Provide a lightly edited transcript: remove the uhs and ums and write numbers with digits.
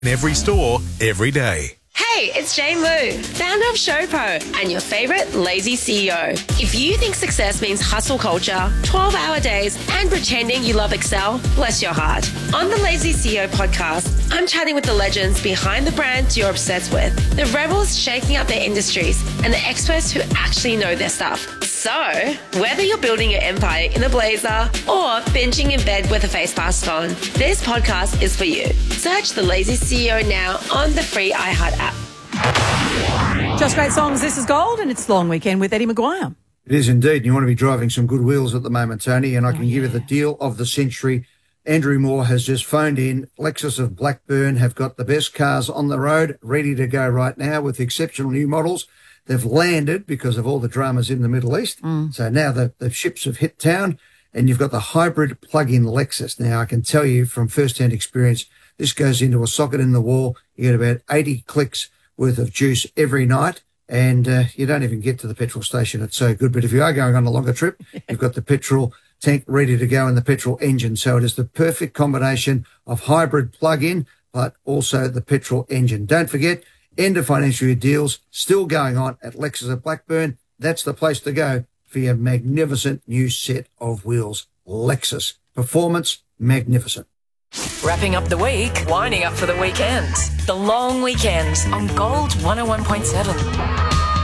In every store, every day. Hey, it's Jane Lou, founder of Showpo and your favourite lazy CEO. If you think success means hustle culture, 12-hour days and pretending you love Excel, bless your heart. On the Lazy CEO podcast, I'm chatting with the legends behind the brands you're obsessed with, the rebels shaking up their industries, and the experts who actually know their stuff. So, whether you're building your empire in a blazer or binging in bed with a face mask on, this podcast is for you. Search The Lazy CEO now on the free iHeart app. Just Great Songs, this is Gold, and it's Long Weekend with Eddie Maguire. It is indeed. You want to be driving some good wheels at the moment, Tony, and I can give you the deal of the century. Andrew Moore has just phoned in. Lexus of Blackburn have got the best cars on the road, ready to go right now with exceptional new models. They've landed because of all the dramas in the Middle East. So now the ships have hit town, and you've got the hybrid plug-in Lexus. Now, I can tell you from first-hand experience, this goes into a socket in the wall. You get about 80 clicks worth of juice every night, and you don't even get to the petrol station. It's so good. But if you are going on a longer trip, you've got the petrol tank ready to go and the petrol engine. So it is the perfect combination of hybrid plug-in, but also the petrol engine. Don't forget, end of financial year deals still going on at Lexus of Blackburn. That's the place to go for your magnificent new set of wheels. Lexus. Performance, magnificent. Wrapping up the week, winding up for the weekend. The Long Weekend on Gold 101.7.